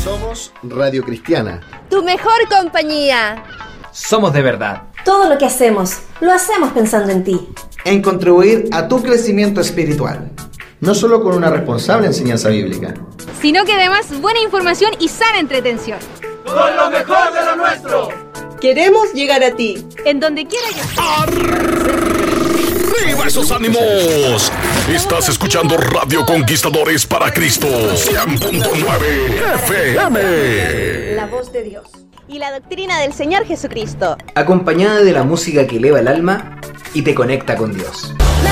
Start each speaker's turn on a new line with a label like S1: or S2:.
S1: Somos Radio Cristiana,
S2: tu mejor compañía.
S3: Somos de verdad.
S4: Todo lo que hacemos, lo hacemos pensando en ti.
S5: En contribuir a tu crecimiento espiritual.
S1: no solo con una responsable enseñanza bíblica,
S6: sino que además buena información y sana entretención.
S7: ¡Con lo mejor de lo nuestro!
S8: Queremos llegar a ti,
S6: en donde quiera que estés.
S9: ¡Arriba esos ánimos! Estás escuchando Radio Conquistadores para Cristo 100.9 FM.
S4: La voz de Dios
S2: y la doctrina del Señor Jesucristo,
S3: acompañada de la música que eleva el alma y te conecta con Dios.